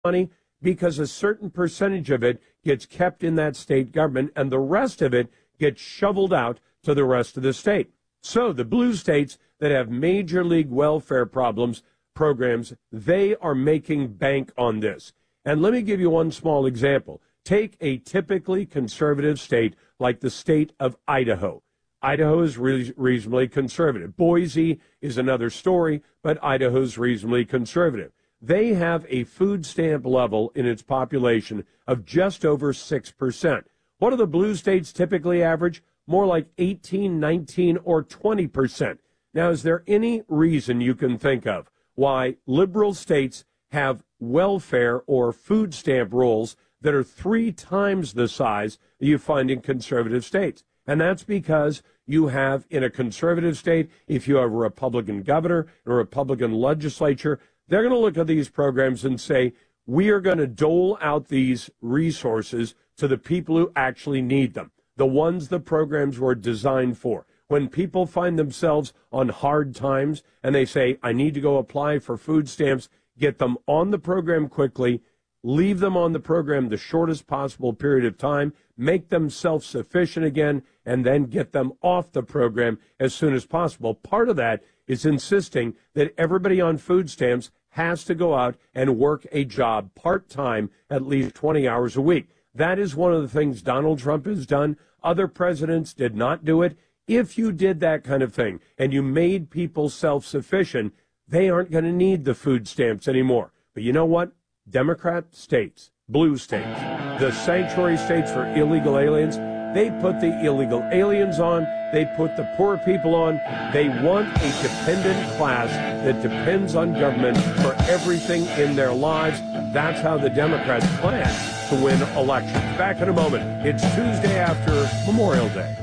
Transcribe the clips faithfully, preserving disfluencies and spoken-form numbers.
money because a certain percentage of it gets kept in that state government and the rest of it gets shoveled out to the rest of the state. So the blue states that have major league welfare problems, programs, they are making bank on this. And let me give you one small example. Take a typically conservative state like the state of Idaho. Idaho is re- reasonably conservative. Boise is another story, but Idaho's reasonably conservative. They have a food stamp level in its population of just over six percent. What do the blue states typically average? More like eighteen, nineteen, or twenty percent. Now, is there any reason you can think of why liberal states have welfare or food stamp rolls that are three times the size that you find in conservative states? And that's because you have, in a conservative state, if you have a Republican governor and a Republican legislature, they're going to look at these programs and say, we are going to dole out these resources to the people who actually need them, the ones the programs were designed for. When people find themselves on hard times and they say, I need to go apply for food stamps, get them on the program quickly, leave them on the program the shortest possible period of time, make them self-sufficient again, and then get them off the program as soon as possible. Part of that is insisting that everybody on food stamps has to go out and work a job part-time at least twenty hours a week. That is one of the things Donald Trump has done. Other presidents did not do it. If you did that kind of thing and you made people self-sufficient, they aren't going to need the food stamps anymore. But you know what? Democrat states, blue states, the sanctuary states for illegal aliens, they put the illegal aliens on, they put the poor people on. They want a dependent class that depends on government for everything in their lives. That's how the Democrats plan to win elections. Back in a moment. It's Tuesday after Memorial Day.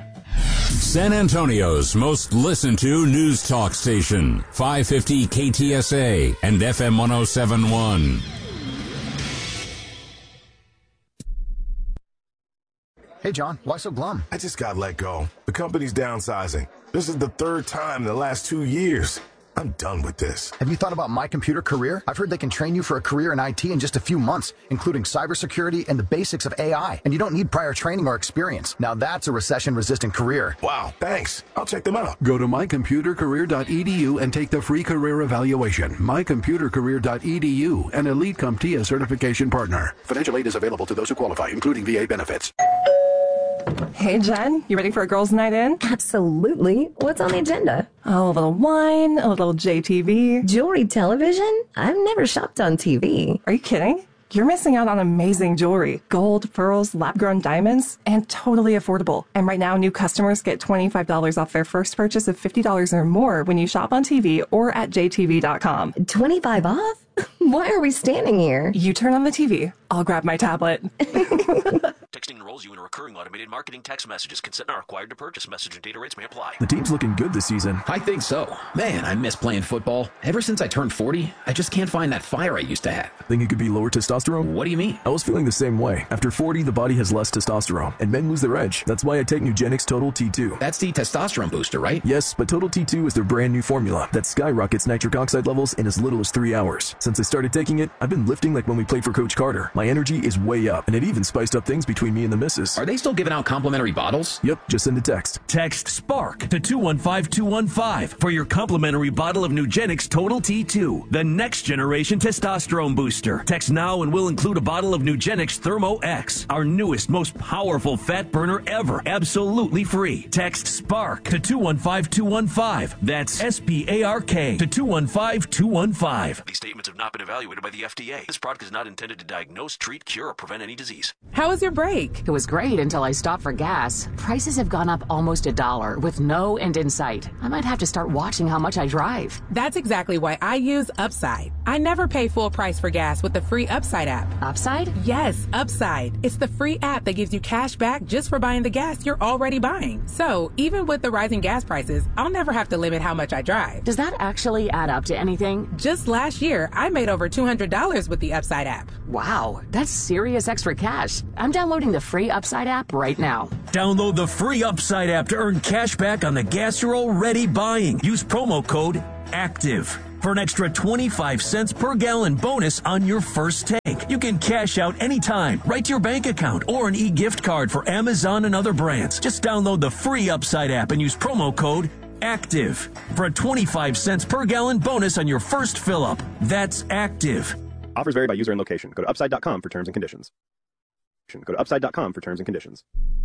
San Antonio's most listened to news talk station, five fifty K T S A and F M one oh seven point one. Hey, John, why so glum? I just got let go. The company's downsizing. This is the third time in the last two years. I'm done with this. Have you thought about My Computer Career? I've heard they can train you for a career in I T in just a few months, including cybersecurity and the basics of A I. And you don't need prior training or experience. Now that's a recession-resistant career. Wow, thanks. I'll check them out. Go to my computer career dot e d u and take the free career evaluation. my computer career dot e d u, an Elite CompTIA certification partner. Financial aid is available to those who qualify, including V A benefits. Hey, Jen, you ready for a girls' night in? Absolutely. What's on the agenda? Oh, a little wine, a little J T V. Jewelry television? I've never shopped on T V. Are you kidding? You're missing out on amazing jewelry. Gold, pearls, lab-grown diamonds, and totally affordable. And right now, new customers get twenty-five dollars off their first purchase of fifty dollars or more when you shop on T V or at j t v dot com. twenty-five off? Why are we standing here? You turn on the T V. I'll grab my tablet. Texting enrolls you in a recurring automated marketing text messages. Consent not required to purchase. Message and data rates may apply. The team's looking good this season. I think so. Man, I miss playing football. Ever since I turned forty, I just can't find that fire I used to have. Think it could be lower testosterone? What do you mean? I was feeling the same way. After forty, the body has less testosterone, and men lose their edge. That's why I take Nugenix Total T two. That's the testosterone booster, right? Yes, but Total T two is their brand new formula that skyrockets nitric oxide levels in as little as three hours. Since I started taking it, I've been lifting like when we played for Coach Carter. My energy is way up, and it even spiced up things between me and the missus. Are they still giving out complimentary bottles? Yep, just send a text. Text SPARK to two one five two one five for your complimentary bottle of Nugenix Total T two, the next generation testosterone booster. Text now and we'll include a bottle of Nugenix Thermo X, our newest, most powerful fat burner ever, absolutely free. Text SPARK to two one five two one five. That's S P A R K to two one five two one five. These statements have not been evaluated by the F D A. This product is not intended to diagnose, treat, cure, or prevent any disease. How was your break? It was great until I stopped for gas. Prices have gone up almost a dollar with no end in sight. I might have to start watching how much I drive. That's exactly why I use Upside. I never pay full price for gas with the free Upside app. Upside? Yes, Upside. It's the free app that gives you cash back just for buying the gas you're already buying. So even with the rising gas prices, I'll never have to limit how much I drive. Does that actually add up to anything? Just last year, I made over two hundred dollars with the Upside app. Wow, that's serious extra cash. I'm downloading the free Upside app right now. Download the free Upside app to earn cash back on the gas you're already buying. Use promo code ACTIVE. for an extra twenty-five cents per gallon bonus on your first tank. You can cash out anytime, right to your bank account, or an e-gift card for Amazon and other brands. Just download the free Upside app and use promo code ACTIVE for a twenty-five cents per gallon bonus on your first fill-up. That's ACTIVE. Offers vary by user and location. Go to upside dot com for terms and conditions. Go to upside dot com for terms and conditions.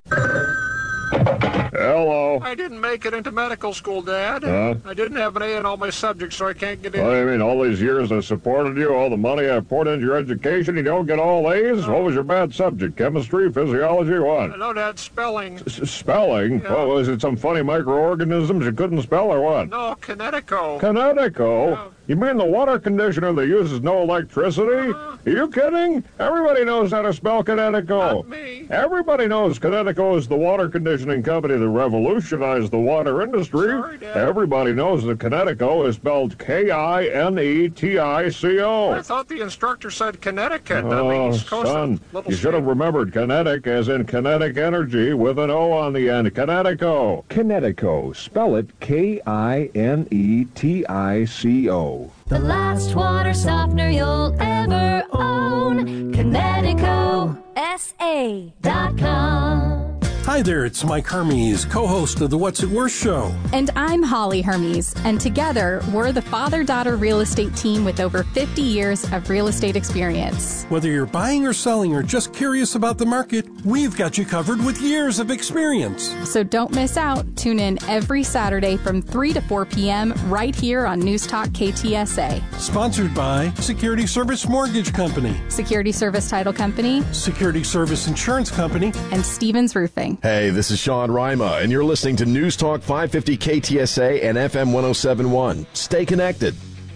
Hello. I didn't make it into medical school, Dad. Huh? I didn't have an A in all my subjects, so I can't get in. What do you mean, all these years I supported you, all the money I poured into your education, you don't get all A's? What was your bad subject? Chemistry, physiology, what? No, Dad, spelling. S- spelling? Yeah. What, was it some funny microorganisms you couldn't spell or what? No, Kinetico. Kinetico? Yeah. You mean the water conditioner that uses no electricity? Uh-huh. Are you kidding? Everybody knows how to spell Kinetico. Not me. Everybody knows Kinetico is the water conditioning company that revolutionized the water industry. Sorry, Dad. Everybody knows that Kinetico is spelled K I N E T I C O. I thought the instructor said Connecticut. on the Oh, East Coast son, of Little you should have Street. remembered kinetic as in kinetic energy with an O on the end. Kinetico. Kinetico. Spell it K I N E T I C O. The last water softener you'll ever own. Kinetico S A dot com. Hi there, it's Mike Hermes, co-host of the What's It Worth show. And I'm Holly Hermes, and together we're the father-daughter real estate team with over fifty years of real estate experience. Whether you're buying or selling or just curious about the market, we've got you covered with years of experience. So don't miss out. Tune in every Saturday from three to four p.m. right here on News Talk K T S A. Sponsored by Security Service Mortgage Company, Security Service Title Company, Security Service Insurance Company, and Stevens Roofing. Hey, this is Sean Rima, and you're listening to News Talk five fifty K T S A and F M one oh seven point one. Stay connected.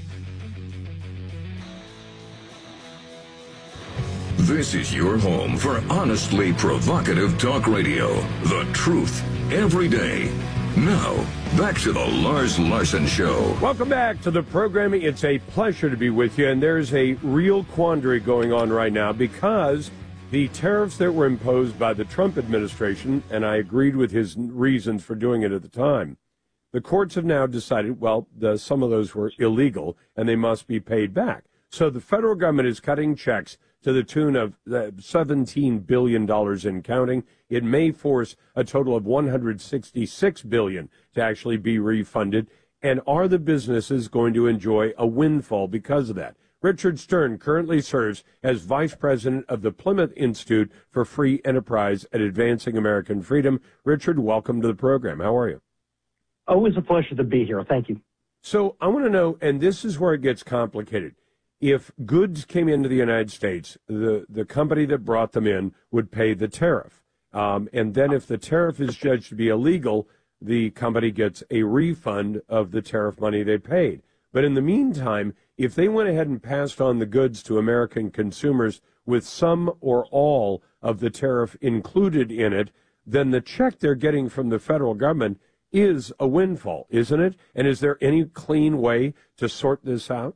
This is your home for honestly provocative talk radio. The truth every day. Now, back to the Lars Larson Show. Welcome back to the program. It's a pleasure to be with you, and there's a real quandary going on right now because the tariffs that were imposed by the Trump administration, and I agreed with his reasons for doing it at the time, the courts have now decided, well, the, some of those were illegal, and they must be paid back. So the federal government is cutting checks to the tune of seventeen billion dollars and counting. It may force a total of one hundred sixty-six billion dollars to actually be refunded. And are the businesses going to enjoy a windfall because of that? Richard Stern currently serves as vice president of the Plymouth Institute for Free Enterprise at Advancing American Freedom. Richard, welcome to the program. How are you? Always a pleasure to be here. Thank you. So I want to know, and this is where it gets complicated. If goods came into the United States, the, the company that brought them in would pay the tariff. Um, and then if the tariff is judged to be illegal, the company gets a refund of the tariff money they paid. But in the meantime, if they went ahead and passed on the goods to American consumers with some or all of the tariff included in it, then the check they're getting from the federal government is a windfall, isn't it? And is there any clean way to sort this out?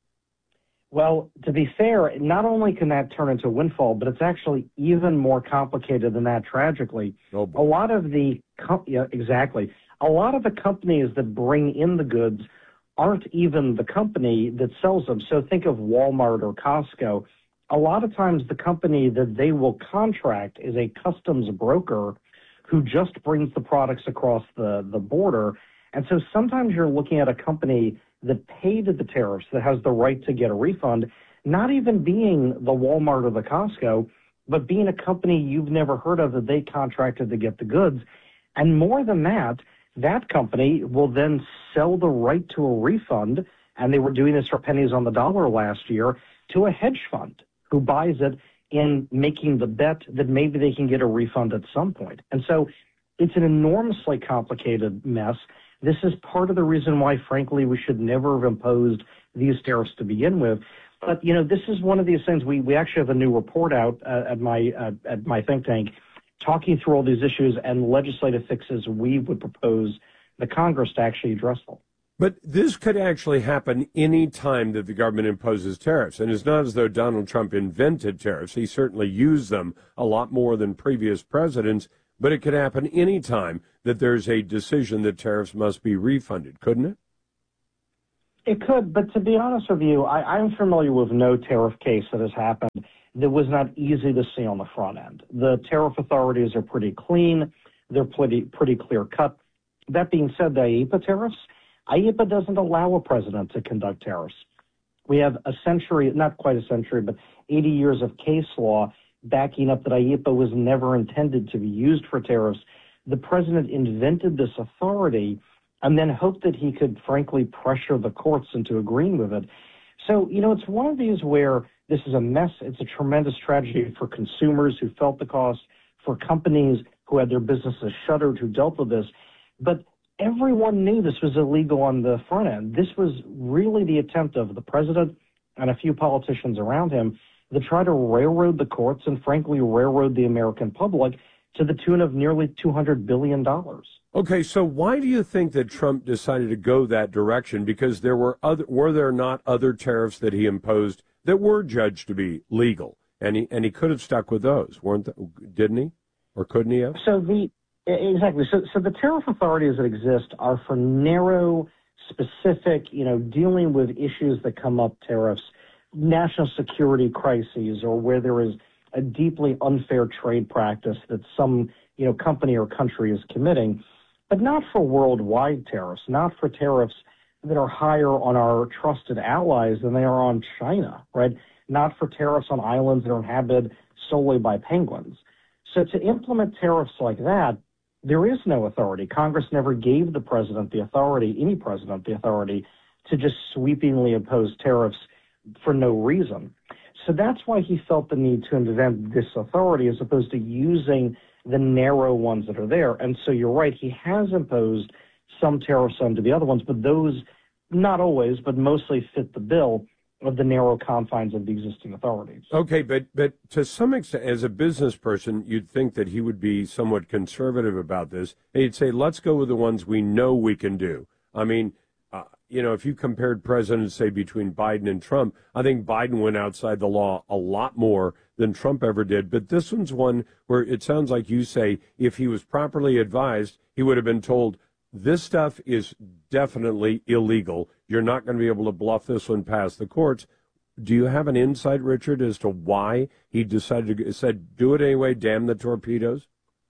Well, to be fair, not only can that turn into a windfall, but it's actually even more complicated than that, tragically. Oh, a lot of the, com- yeah, exactly. A lot of the companies that bring in the goods aren't even the company that sells them. So think of Walmart or Costco. A lot of times the company that they will contract is a customs broker who just brings the products across the, the border. And so sometimes you're looking at a company that paid the tariffs, that has the right to get a refund, not even being the Walmart or the Costco, but being a company you've never heard of that they contracted to get the goods. And more than that, that company will then sell the right to a refund, and they were doing this for pennies on the dollar last year, to a hedge fund who buys it in making the bet that maybe they can get a refund at some point. And so it's an enormously complicated mess. This is part of the reason why, frankly, we should never have imposed these tariffs to begin with. But, you know, this is one of these things. We, we actually have a new report out uh, at my uh, at my think tank talking through all these issues and legislative fixes we would propose the Congress to actually address them. But this could actually happen any time that the government imposes tariffs. And it's not as though Donald Trump invented tariffs. He certainly used them a lot more than previous presidents. But it could happen any time that there's a decision that tariffs must be refunded, couldn't it? It could, but to be honest with you, I, I'm familiar with no tariff case that has happened that was not easy to see on the front end. The tariff authorities are pretty clean. They're pretty, pretty clear cut. That being said, the I E P A tariffs, I E P A doesn't allow a president to conduct tariffs. We have a century, not quite a century, but eighty years of case law backing up that I E P A was never intended to be used for tariffs. The president invented this authority and then hoped that he could, frankly, pressure the courts into agreeing with it. So, you know, it's one of these where this is a mess. It's a tremendous tragedy for consumers who felt the cost, for companies who had their businesses shuttered who dealt with this. But everyone knew this was illegal on the front end. This was really the attempt of the president and a few politicians around him to try to railroad the courts and, frankly, railroad the American public to the tune of nearly two hundred billion dollars. Okay, so why do you think that Trump decided to go that direction? Because there were other, were there not other tariffs that he imposed that were judged to be legal, and he and he could have stuck with those, weren't they, didn't he, or couldn't he have? So the exactly. So so the tariff authorities that exist are for narrow, specific, you know, dealing with issues that come up, tariffs, national security crises, or where there is a deeply unfair trade practice that some, you know, company or country is committing, but not for worldwide tariffs, not for tariffs that are higher on our trusted allies than they are on China, right? Not for tariffs on islands that are inhabited solely by penguins. So to implement tariffs like that, there is no authority. Congress never gave the president the authority, any president the authority, to just sweepingly impose tariffs for no reason. So that's why he felt the need to invent this authority as opposed to using the narrow ones that are there. And so you're right, he has imposed some tariffs onto the other ones, but those, not always, but mostly fit the bill of the narrow confines of the existing authorities. Okay, but but to some extent, as a business person, you'd think that he would be somewhat conservative about this. And he'd say, let's go with the ones we know we can do. I mean, uh, you know, if you compared presidents, say, between Biden and Trump, I think Biden went outside the law a lot more than Trump ever did. But this one's one where it sounds like you say if he was properly advised, he would have been told, this stuff is definitely illegal. You're not going to be able to bluff this one past the courts. Do you have an insight, Richard, as to why he decided to said, do it anyway, damn the torpedoes?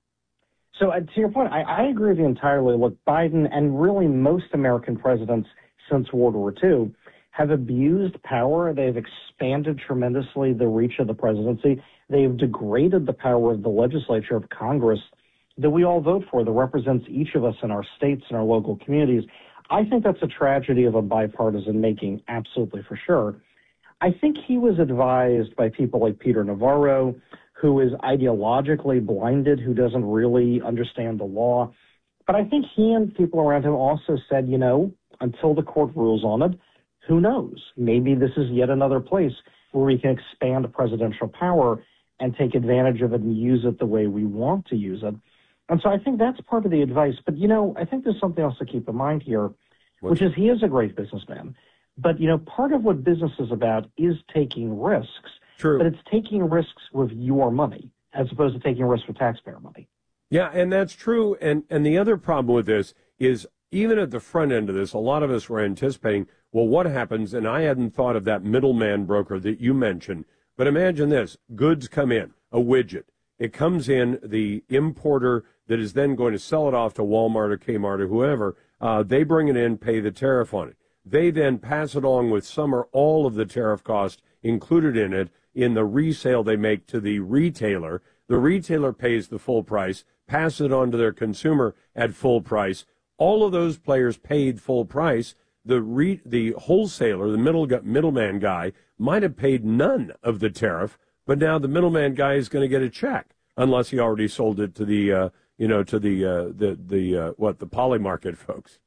So uh, to your point, I, I agree with you entirely. Look, Biden and really most American presidents since World War Two have abused power. They've expanded tremendously the reach of the presidency. They've degraded the power of the legislature, of Congress, that we all vote for, that represents each of us in our states and our local communities. I think that's a tragedy of a bipartisan making, absolutely for sure. I think he was advised by people like Peter Navarro, who is ideologically blinded, who doesn't really understand the law. But I think he and people around him also said, you know, until the court rules on it, who knows? Maybe this is yet another place where we can expand presidential power and take advantage of it and use it the way we want to use it. And so I think that's part of the advice. But, you know, I think there's something else to keep in mind here, which is he is a great businessman. But, you know, part of what business is about is taking risks. True. But it's taking risks with your money as opposed to taking risks with taxpayer money. Yeah, and that's true. And, and the other problem with this is even at the front end of this, a lot of us were anticipating, well, what happens? And I hadn't thought of that middleman broker that you mentioned. But imagine this. Goods come in, a widget. It comes in, the importer that is then going to sell it off to Walmart or Kmart or whoever, uh, they bring it in, pay the tariff on it. They then pass it along with some or all of the tariff cost included in it in the resale they make to the retailer. The retailer pays the full price, passes it on to their consumer at full price. All of those players paid full price. The re- the wholesaler, the middle middleman guy, might have paid none of the tariff, but now the middleman guy is going to get a check unless he already sold it to the uh, you know to the uh, the the uh, what the Polymarket folks.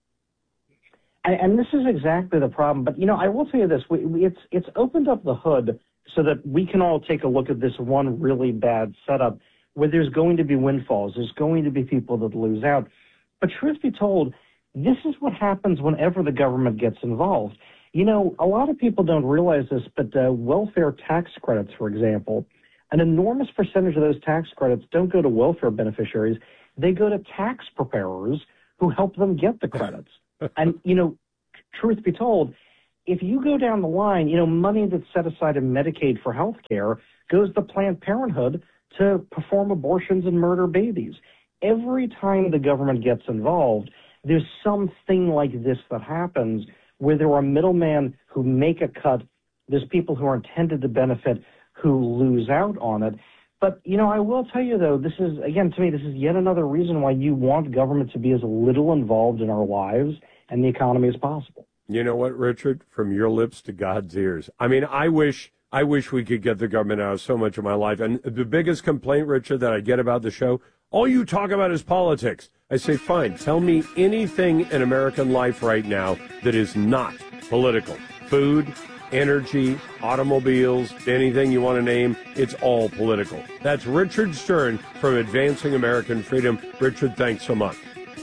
And, and this is exactly the problem. But you know, I will tell you this: we, we, it's it's opened up the hood so that we can all take a look at this one really bad setup where there's going to be windfalls, there's going to be people that lose out. But truth be told, this is what happens whenever the government gets involved. You know, a lot of people don't realize this, but uh, welfare tax credits, for example, an enormous percentage of those tax credits don't go to welfare beneficiaries. They go to tax preparers who help them get the credits. And, you know, truth be told, if you go down the line, you know, money that's set aside in Medicaid for health care goes to Planned Parenthood to perform abortions and murder babies. Every time the government gets involved, there's something like this that happens where there are middlemen who make a cut. There's people who are intended to benefit who lose out on it. But, you know, I will tell you, though, this is, again, to me, this is yet another reason why you want government to be as little involved in our lives and the economy as possible. You know what, Richard? From your lips to God's ears. I mean, I wish I wish we could get the government out of so much of my life. And the biggest complaint, Richard, that I get about the show, all you talk about is politics. I say, fine, tell me anything in American life right now that is not political. Food, energy, automobiles, anything you want to name, it's all political. That's Richard Stern from Advancing American Freedom. Richard, thanks so much.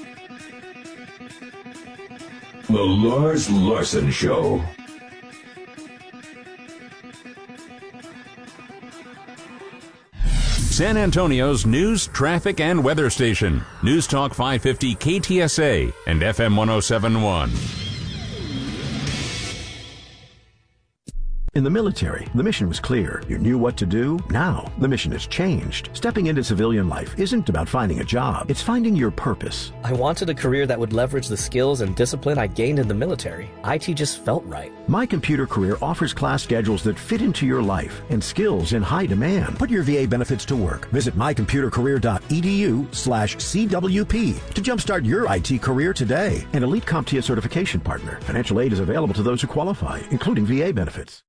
The Lars Larson Show. San Antonio's news, traffic, and weather station. News Talk five fifty K T S A and F M one oh seven point one. In the military, the mission was clear. You knew what to do. Now, the mission has changed. Stepping into civilian life isn't about finding a job. It's finding your purpose. I wanted a career that would leverage the skills and discipline I gained in the military. I T just felt right. My Computer Career offers class schedules that fit into your life and skills in high demand. Put your V A benefits to work. Visit mycomputercareer.edu slash CWP to jumpstart your I T career today. An Elite CompTIA certification partner. Financial aid is available to those who qualify, including V A benefits.